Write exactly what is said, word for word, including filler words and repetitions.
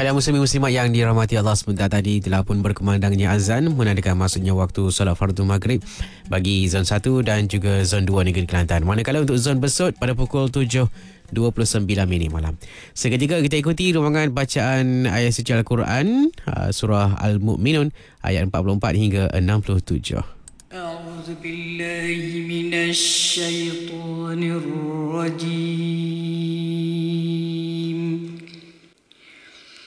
Pada muslim-muslimat yang dirahmati Allah sebentar tadi telah pun berkumandangnya azan menandakan masuknya waktu solat fardu maghrib bagi zon satu dan juga zon dua negeri Kelantan. Manakala untuk zon Besut pada pukul tujuh dua puluh sembilan minit malam. Seketika kita ikuti ruangan bacaan ayat suci Al-Quran, surah Al-Mu'minun ayat empat puluh empat hingga enam puluh tujuh. A'udzu billahi minasy syaithanir rajim.